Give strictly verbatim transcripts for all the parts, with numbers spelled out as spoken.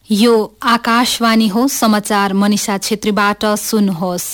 यो आकाशवाणी हो। समाचार मनिषा छेत्रीबाट सुन्नुहोस्।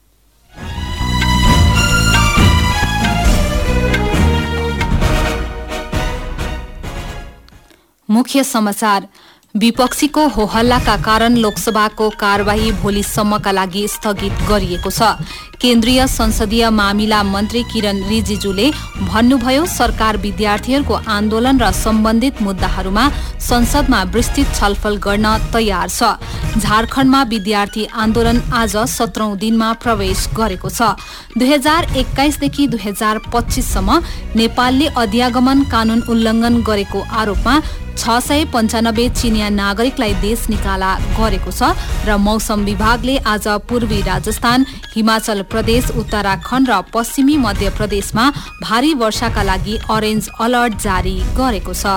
मुख्य समाचार। विपक्षीको होहल्लाका कारण लोकसभाको कार्यवाही भोलिसम्मका लागि स्थगित गरिएको छ। केन्द्रीय संसदीय मामिला मन्त्री किरण रिजिजुले भन्नुभयो, सरकार विद्यार्थीहरूको आन्दोलन र सम्बन्धित मुद्दाहरूमा संसदमा विस्तृत छलफल गर्न तयार छ। झारखण्डमा विद्यार्थी आन्दोलन आज सत्रौं दिनमा प्रवेश गरेको छ। दुई हजार एक्काइसदेखि दुई हजार पच्चीससम्म नेपालले अध्यागमन कानून उल्लंघन गरेको आरोपमा छ सय पञ्चानब्बे चिनिया नागरिकलाई देश निकाला गरेको छ र मौसम विभागले आज पूर्वी राजस्थान, हिमाचल प्रदेश, उत्तराखण्ड र पश्चिमी मध्य प्रदेशमा भारी वर्षाका लागि अरेन्ज अलर्ट जारी गरेको छ।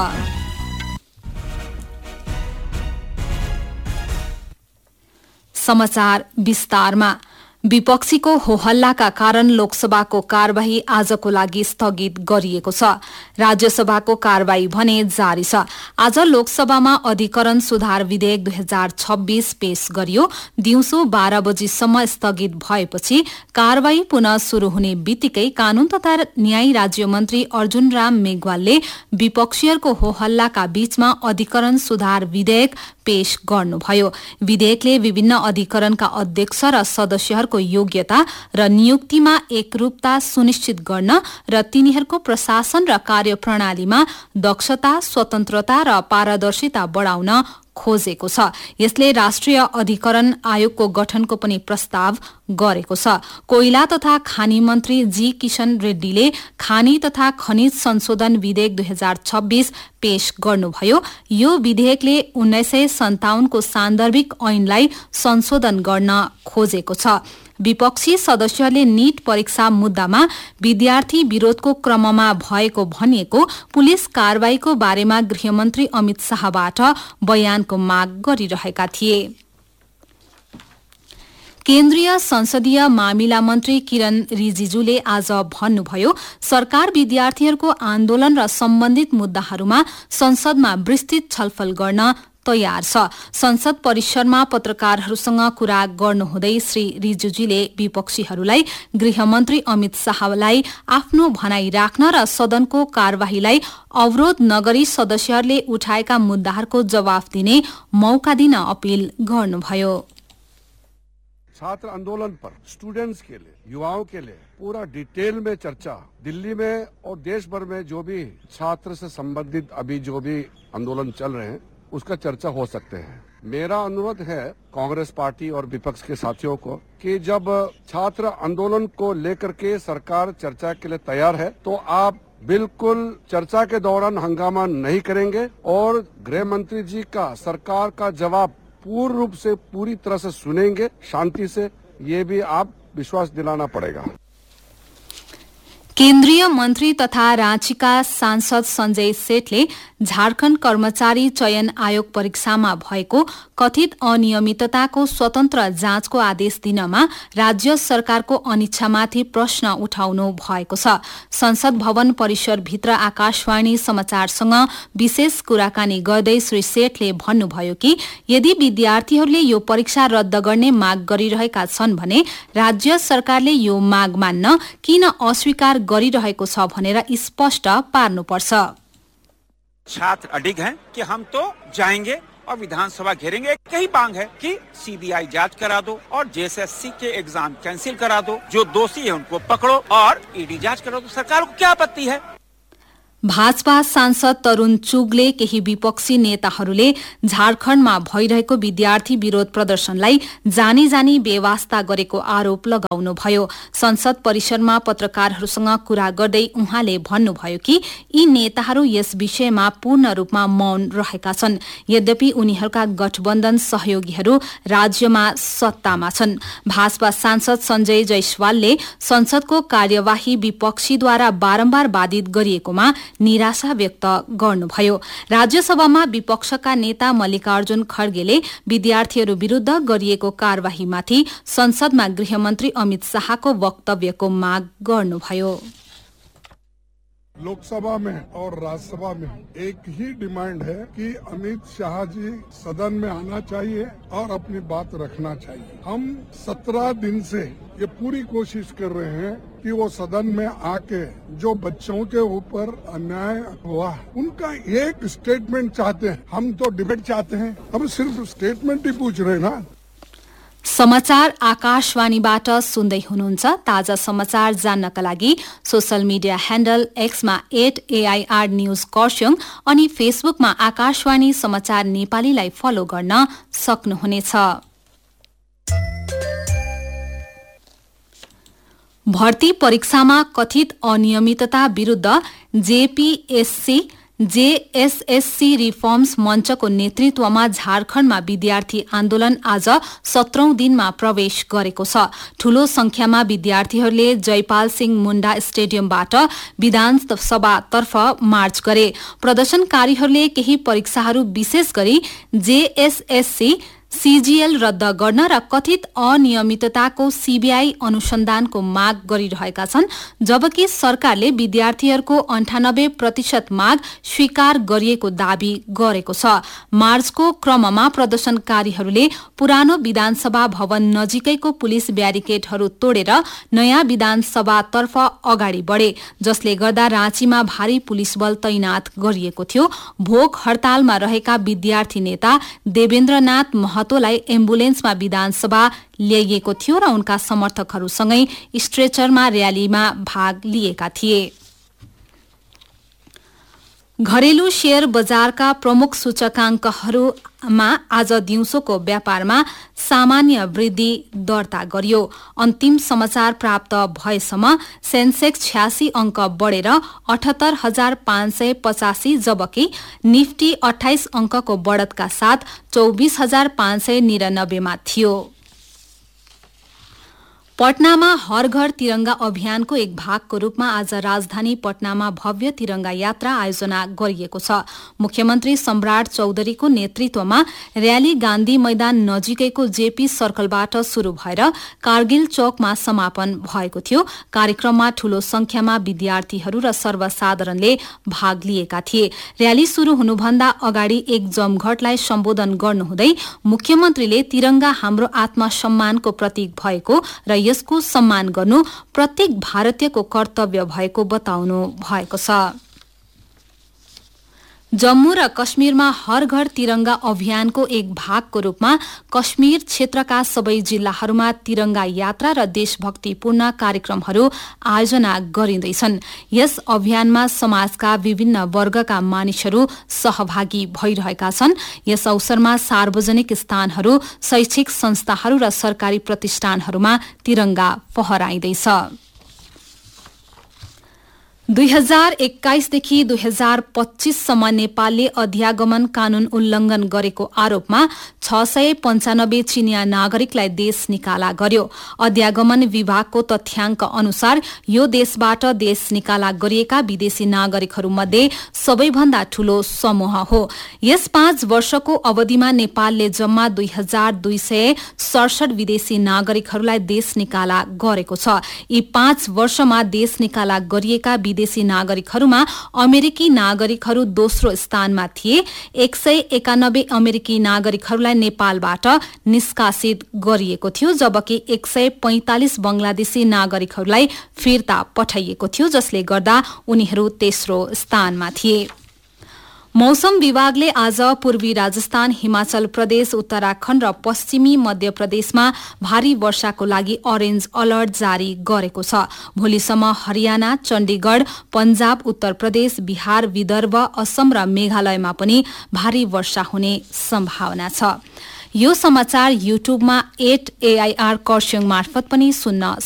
समाचार विस्तारमा। विपक्षीको होहल्लाका कारण लोकसभाको कार्यवाही आजको लागि स्थगित गरिएको छ। राज्यसभाको कार्यवाही भने जारी छ। आज लोकसभामा अधिकरण सुधार विधेयक दुई हजार छब्बीस पेश गरियो। दिउँसो बाह्र बजीसम्म स्थगित भएपछि कार्यवाही पुनः शुरू हुने बित्तिकै कानून तथा न्याय राज्यमन्त्री अर्जुन राम मेघवालले विपक्षीहरूको होहल्लाका बीचमा अधिकरण सुधार विधेयक पेश गर्नुभयो। विधेयकले विभिन्न अधिकरणका अध्यक्ष र सदस्यहरूको योग्यता र नियुक्तिमा एकरूपता सुनिश्चित गर्न र तिनीहरूको प्रशासन र कार्यप्रणालीमा दक्षता, स्वतन्त्रता र पारदर्शिता बढाउन खोजेको छ। यसले राष्ट्रिय अधिकरण आयोगको गठनको पनि प्रस्ताव गरेको छ। कोइला तथा खानी मन्त्री जी किशन रेड्डीले खानी तथा खनिज संशोधन विधेयक दुई हजार छब्बीस पेश गर्नुभयो। यो विधेयकले उन्नाइस सय सन्ताउन्नको सान्दर्भिक ऐनलाई संशोधन गर्न खोजेको छ। विपक्षी सदस्यहरूले नीट परीक्षा मुद्दामा विद्यार्थी विरोधको क्रममा भएको भनिएको पुलिस कारवाहीको बारेमा गृहमन्त्री अमित शाहबाट बयानको माग गरिरहेका थिए। केन्द्रीय संसदीय मामिला मन्त्री किरण रिजिजुले आज भन्नुभयो, सरकार विद्यार्थीहरूको आन्दोलन र सम्बन्धित मुद्दाहरूमा संसदमा विस्तृत छलफल गर्न तयार छ। संसद परिसरमा पत्रकारहरूसँग कुरा गर्नुहुँदै श्री रिजिजुले विपक्षीहरूलाई गृहमन्त्री अमित शाहलाई आफ्नो भनाई राख्न र सदनको कार्यवाहीलाई अवरोध नगरी सदस्यहरूले उठाएका मुद्दाहरूको जवाफ दिने मौका दिन अपील गर्नुभयो। छात्र आंदोलन पर स्टूडेंट्स के लिए, युवाओं के लिए पूरा डिटेल में चर्चा दिल्ली में और देश भर में जो भी छात्र से संबंधित अभी जो भी आंदोलन चल रहे हैं उसका चर्चा हो सकते हैं। मेरा अनुरोध है कांग्रेस पार्टी और विपक्ष के साथियों को कि जब छात्र आंदोलन को लेकर के सरकार चर्चा के लिए तैयार है तो आप बिल्कुल चर्चा के दौरान हंगामा नहीं करेंगे और गृह मंत्री जी का सरकार का जवाब पूर्ण रूप से पूरी तरह से सुनेंगे शांति से। ये भी आप विश्वास दिलाना पड़ेगा। केन्द्रीय मन्त्री तथा राँचीका सांसद संजय सेठले झारखण्ड कर्मचारी चयन आयोग परीक्षामा भएको कथित अनियमितताको स्वतन्त्र जाँचको आदेश दिनमा राज्य सरकारको अनिच्छामाथि प्रश्न उठाउनु भएको छ। संसद भवन परिसरभित्र आकाशवाणी समाचारसँग विशेष कुराकानी गर्दै श्री सेठले भन्नुभयो कि यदि विद्यार्थीहरूले यो परीक्षा रद्द गर्ने माग गरिरहेका छन् भने राज्य सरकारले यो माग मान्न किन अस्वीकार गरिरहेको छ भनेर स्पष्ट पार्नुपर्छ। छात्र अडिग हैं कि हम तो जाएंगे और विधानसभा घेरेंगे। कई मांग है कि सीबीआई जांच करा दो और जेएसएससी के एग्जाम कैंसिल करा दो, जो दोषी है उनको पकड़ो और ईडी जांच करा दो। सरकार को क्या आपत्ति है? भाजपा सांसद तरूण चुगले केही विपक्षी नेताहरूले झारखण्डमा भइरहेको विद्यार्थी विरोध प्रदर्शनलाई जानी जानी बेवास्ता गरेको आरोप लगाउनुभयो। संसद परिसरमा पत्रकारहरूसँग कुरा गर्दै उहाँले भन्नुभयो कि यी नेताहरू यस विषयमा पूर्ण रूपमा मौन रहेका छन्। यद्यपि उनीहरूका गठबन्धन सहयोगीहरू राज्यमा सत्तामा छन्। भाजपा सांसद संजय जयसवालले संसदको कार्यवाही विपक्षीद्वारा बारम्बार बाधित गरिएकोमा निराशा व्यक्त गर्नुभयो। राज्यसभामा विपक्षका नेता मल्लिकार्जुन खड्गेले विद्यार्थीहरू विरूद्ध गरिएको कार्यवाहीमाथि संसदमा गृहमन्त्री अमित शाहको वक्तव्यको माग गर्नुभयो। लोकसभा में और राज्यसभा में एक ही डिमांड है कि अमित शाह जी सदन में आना चाहिए और अपनी बात रखना चाहिए। हम सत्रह दिन से ये पूरी कोशिश कर रहे हैं कि वो सदन में आके जो बच्चों के ऊपर अन्याय हुआ उनका एक स्टेटमेंट चाहते हैं। हम तो डिबेट चाहते हैं, हम सिर्फ स्टेटमेंट ही पूछ रहे हैं ना। समाचार आकाशवाणीबाट सुन्दै हुनुहुन्छ। ताजा समाचार जान्नका लागि social media handle एक्समा at AIR news कर्स्योङ अनि फेसबुकमा आकाशवाणी समाचार नेपालीलाई फलो गर्न सक्नुहुनेछ। भर्ती परीक्षामा कथित अनियमितता विरूद्ध जेपीएससी जेएसएससी रिफर्म्स मञ्चको नेतृत्वमा झारखण्डमा विद्यार्थी आन्दोलन आज सत्रौं दिनमा प्रवेश गरेको छ। ठूलो संख्यामा विद्यार्थीहरूले जयपाल सिंह मुण्डा स्टेडियमबाट विधानसभातर्फ मार्च गरे। प्रदर्शनकारीहरूले केही परीक्षाहरू विशेष गरी जेएसएससी सीजीएल रद्द गर्न र कथित अनियमितताको सीबीआई अनुसन्धानको माग गरिरहेका छन्, जबकि सरकारले विद्यार्थीहरूको अन्ठानब्बे प्रतिशत माग स्वीकार गरिएको दावी गरेको छ। मार्चको क्रममा प्रदर्शनकारीहरूले पुरानो विधानसभा भवन नजिकैको पुलिस ब्यारिकेडहरू तोडेर नयाँ विधानसभातर्फ अगाडि बढे, जसले गर्दा राँचीमा भारी पुलिस बल तैनात गरिएको थियो। भोक हड़तालमा रहेका विद्यार्थी नेता देवेन्द्रनाथ महतोलाई एम्बुलेन्समा विधानसभा ल्याइएको थियो र उनका समर्थकहरूसँगै स्ट्रेचरमा र्यालीमा भाग लिएका थिए। घरेलु शेयर बजारका प्रमुख सूचकाङ्कहरूमा आज दिउँसोको व्यापारमा सामान्य वृद्धि दर्ता गरियो। अन्तिम समाचार प्राप्त भएसम्म सेन्सेक्स छ्यासी अंक बढेर अठहत्तर हजार पाँच सय पचासी, जबकि निफ्टी अठाइस अंकको बढ़तका साथ चौबिस हजार पाँच सय निरानब्बेमा थियो। पटनामा हर घर तिरंगा अभियानको एक भागको रूपमा आज राजधानी पटनामा भव्य तिरंगा यात्रा आयोजना गरिएको छ। मुख्यमन्त्री सम्राट चौधरीको नेतृत्वमा र्याली गान्धी मैदान नजिकैको जेपी सर्कलबाट शुरू भएर कारगिल चौकमा समापन भएको थियो। कार्यक्रममा ठूलो संख्यामा विद्यार्थीहरू र सर्वसाधारणले भाग लिएका थिए। र्याली शुरू हुनुभन्दा अगाडि एक जमघटलाई सम्बोधन गर्नुहुँदै मुख्यमन्त्रीले तिरंगा हाम्रो आत्मसम्मानको प्रतीक भएको र यसको सम्मान गर्नु प्रत्येक भारतीयको कर्तव्य भएको बताउनु भएको छ। जम्मू र कश्मीरमा हर घर तिरंगा अभियानको एक भागको रूपमा कश्मीर क्षेत्रका सबै जिल्लाहरूमा तिरंगा यात्रा र देशभक्तिपूर्ण कार्यक्रमहरू आयोजना गरिँदैछन्। यस अभियानमा समाजका विभिन्न वर्गका मानिसहरू सहभागी भइरहेका छन्। यस अवसरमा सार्वजनिक स्थानहरू, शैक्षिक संस्थाहरू र सरकारी प्रतिष्ठानहरूमा तिरंगा फहराइँदैछ। दुई हजार एक्काइसदेखि दुई हजार पच्चीससम्म नेपालले अध्यागमन कानून उल्लंघन गरेको आरोपमा छ सय पञ्चानब्बे चिनिया नागरिकलाई देश निकाला गर्यो। अध्यागमन विभागको तथ्याङ्क अनुसार यो देशबाट देश निकाला गरिएका विदेशी नागरिकहरूमध्ये सबैभन्दा ठूलो समूह हो। यस पाँच वर्षको अवधिमा नेपालले जम्मा दुई हजार दुई सय सडसठ विदेशी नागरिकहरूलाई देश निकाला गरेको छ। यी पाँच वर्षमा देश निकाला गरिएका विदेशी नागरिकहरूमा अमेरिकी नागरिकहरू दोस्रो स्थानमा थिए। एक सय एकानब्बे अमेरिकी नागरिकहरूलाई नेपालबाट निष्कासित गरिएको थियो, जबकि एक सय पैंतालिस बंगलादेशी नागरिकहरूलाई फिर्ता पठाइएको थियो, जसले गर्दा उनीहरू तेस्रो स्थानमा थिए। मौसम विभागले आज पूर्वी राजस्थान, हिमाचल प्रदेश, उत्तराखण्ड र पश्चिमी मध्य प्रदेशमा भारी वर्षाको लागि अरेन्ज अलर्ट जारी गरेको छ। भोलिसम्म हरियाणा, चण्डीगढ़, पञ्जाब, उत्तर प्रदेश, बिहार, विदर्भ, असम र मेघालयमा पनि भारी वर्षा हुने सम्भावना छ। यो समाचार युट्युबमा एट एआईआर कर्स्योङ मार्फत पनि सुन्न